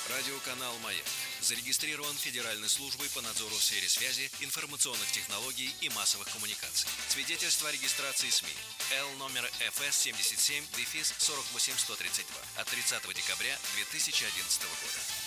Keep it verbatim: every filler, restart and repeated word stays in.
Радиоканал «Маяк» зарегистрирован Федеральной службой по надзору в сфере связи, информационных технологий и массовых коммуникаций. Свидетельство о регистрации СМИ Л номер эф эс семьдесят семь сорок восемь сто тридцать два от тридцатого декабря две тысячи одиннадцатого года.